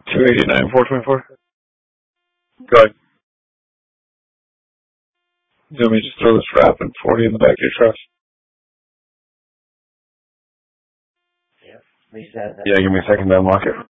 289, 424. Go ahead. You want me to just throw this wrap and 40 in the back of your truck? Yeah, give me a second to unlock it.